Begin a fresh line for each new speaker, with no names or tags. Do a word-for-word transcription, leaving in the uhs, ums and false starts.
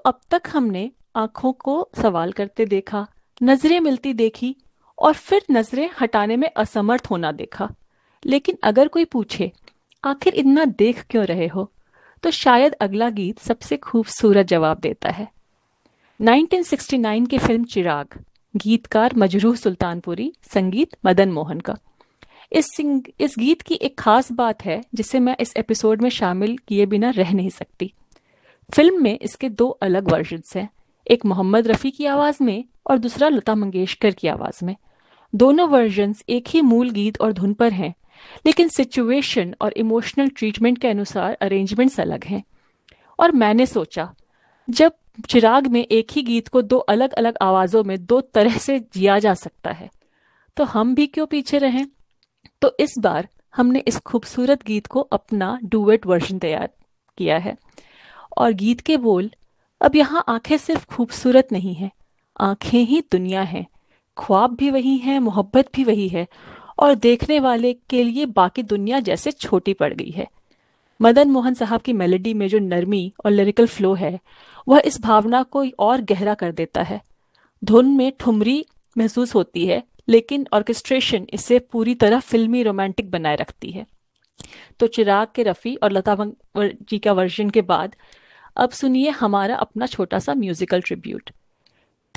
अब तक हमने आंखों को सवाल करते देखा, नजरें मिलती देखी और फिर नजरें हटाने में असमर्थ होना देखा। लेकिन अगर कोई पूछे आखिर इतना देख क्यों रहे हो, तो शायद अगला गीत सबसे खूबसूरत जवाब देता है। नाइनटीन सिक्सटी नाइन की फिल्म चिराग, गीतकार मजरूह सुल्तानपुरी, संगीत मदन मोहन का। इस सिंग इस गीत की एक खास बात है जिसे मैं इस एपिसोड में शामिल किए बिना रह नहीं सकती। फिल्म में इसके दो अलग वर्जन्स हैं, एक मोहम्मद रफ़ी की आवाज़ में और दूसरा लता मंगेशकर की आवाज़ में। दोनों वर्जन्स एक ही मूल गीत और धुन पर हैं, लेकिन सिचुएशन और इमोशनल ट्रीटमेंट के अनुसार अरेंजमेंट्स अलग हैं। और मैंने सोचा, जब चिराग में एक ही गीत को दो अलग अलग आवाज़ों में दो तरह से जिया जा सकता है, तो हम भी क्यों पीछे रहें। तो इस बार हमने इस खूबसूरत गीत को अपना डुएट वर्जन तैयार किया है। और गीत के बोल, अब यहाँ आंखें सिर्फ खूबसूरत नहीं हैं, आंखें ही दुनिया हैं। ख्वाब भी वही हैं, मोहब्बत भी वही है, और देखने वाले के लिए बाकी दुनिया जैसे छोटी पड़ गई है। मदन मोहन साहब की मेलोडी में जो नरमी और लिरिकल फ्लो है, वह इस भावना को और गहरा कर देता है। धुन में ठुमरी महसूस होती है, लेकिन ऑर्केस्ट्रेशन इसे पूरी तरह फिल्मी रोमांटिक बनाए रखती है। तो चिराग के रफ़ी और लता मंगेशकर जी का वर्जन के बाद अब सुनिए हमारा अपना छोटा सा म्यूजिकल ट्रिब्यूट।